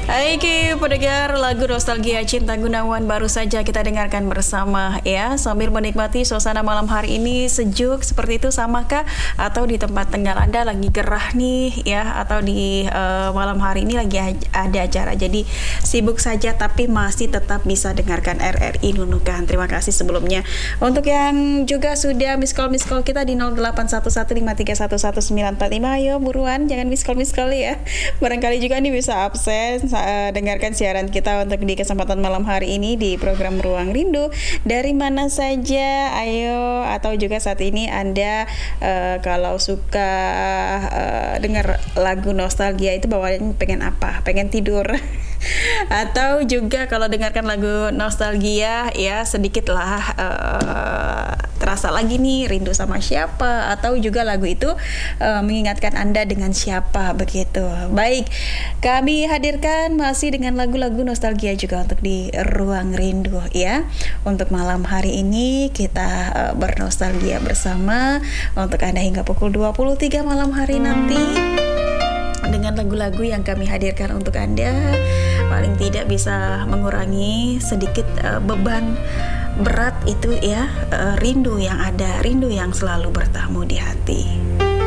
Oke, pendengar lagu Nostalgia Cinta Gunawan baru saja kita dengarkan bersama ya, sambil menikmati suasana malam hari ini sejuk seperti itu, samakah? Atau di tempat tinggal Anda lagi gerah nih ya, atau di malam hari ini lagi ada acara, jadi sibuk saja tapi masih tetap bisa dengarkan RRI Nunukan. Terima kasih sebelumnya. Untuk yang juga sudah miss call kita di 081153111945, ayo buruan, jangan miss call ya. Barangkali juga nih bisa absen dengarkan siaran kita untuk di kesempatan malam hari ini di program Ruang Rindu dari mana saja, ayo. Atau juga saat ini Anda kalau suka dengar lagu nostalgia itu bawaannya pengen apa? Pengen tidur. Atau juga kalau dengarkan lagu nostalgia ya sedikitlah terasa lagi nih rindu sama siapa, atau juga lagu itu mengingatkan Anda dengan siapa, begitu. Baik, kami hadirkan masih dengan lagu-lagu nostalgia juga untuk di Ruang Rindu ya. Untuk malam hari ini kita bernostalgia bersama untuk Anda hingga pukul 23 malam hari nanti dengan lagu-lagu yang kami hadirkan untuk Anda. Paling tidak bisa mengurangi sedikit beban berat itu ya, rindu yang ada, rindu yang selalu bertamu di hati.